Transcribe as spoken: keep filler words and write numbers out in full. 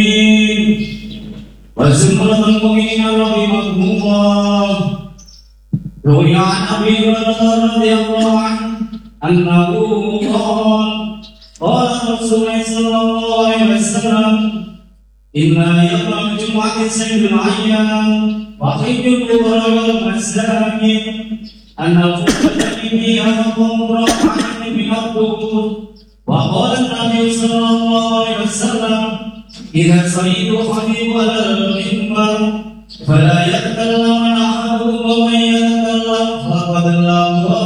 وزمرة المؤمنين رحمهم الله. روي عن أبي هريرة رضي الله عنه أنه قال قال رسول الله صلى الله عليه وسلم إن يوم الجمعة سيد الأيام وخير الظهر والمساجد أن الخطبة فيها تقوم ركعة من الظهر. وقال النبي صلى الله عليه وسلم إذا صليت الخطيب على المنبر فلا يتكلم أحدكم ومن يتكلم فقد لغى